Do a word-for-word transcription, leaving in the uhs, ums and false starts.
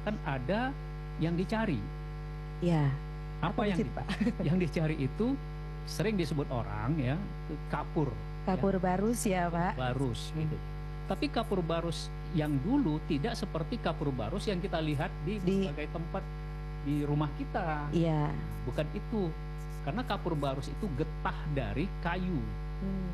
kan ada yang dicari. Ya. Apa yang sih, Pak? yang dicari itu sering disebut orang ya kapur. Kapur ya. barus ya, Pak. Barus. Gitu. Tapi kapur barus yang dulu tidak seperti kapur barus yang kita lihat di, Di- berbagai tempat di rumah kita. Iya. Bukan itu. Karena kapur barus itu getah dari kayu. Hmm.